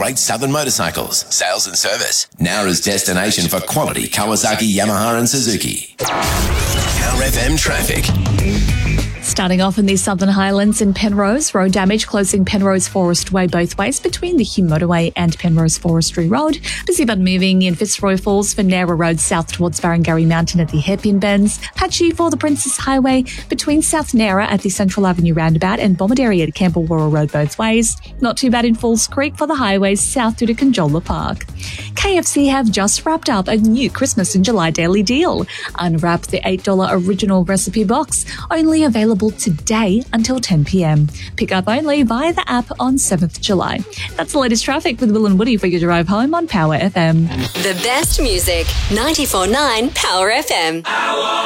Great Southern Motorcycles, sales and service. Nowra's destination for quality Kawasaki, Yamaha and Suzuki. Power FM traffic. Starting off in the Southern Highlands in Penrose, road damage closing Penrose Forest Way both ways between the Hume Motorway and Penrose Forestry Road. Busy but moving in Fitzroy Falls for Nara Road south towards Barangarry Mountain at the hairpin bends. Patchy for the Princess Highway between South Nara at the Central Avenue roundabout and Bomaderry at Campbell Wirral Road both ways. Not too bad in Falls Creek for the highways south to Conjola Park. KFC have just wrapped up a new Christmas in July daily deal. Unwrap the $8 original recipe box, only available today until 10 p.m. Pick up only via the app on 7th July. That's the latest traffic with Will and Woody for your drive home on Power FM. The best music, 94.9 Power FM.